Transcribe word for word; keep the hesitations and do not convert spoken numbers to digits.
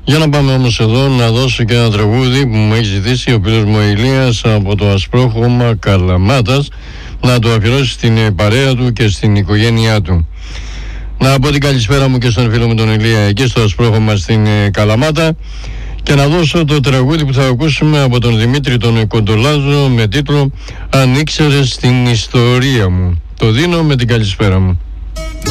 Για να πάμε όμως εδώ να δώσω και ένα τραγούδι που μου έχει ζητήσει ο φίλος μου Ηλίας από το Ασπρόχωμα Καλαμάτας, να το αφιερώσει στην παρέα του και στην οικογένειά του. Να πω την καλησπέρα μου και στον φίλο μου τον Ηλία εκεί στο Ασπρόχωμα στην Καλαμάτα και να δώσω το τραγούδι που θα ακούσουμε από τον Δημήτρη τον Κοντολάζο με τίτλο «Αν ήξερες την ιστορία μου». Το δίνω με την καλησπέρα μου.